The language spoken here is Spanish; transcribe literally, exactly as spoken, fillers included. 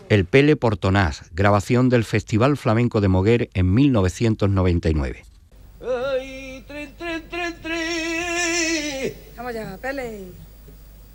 El Pele Portonás, grabación del Festival Flamenco de Moguer en mil novecientos noventa y nueve. ¡Ay, trin, trin, trin, trin! Vamos ya, Pele.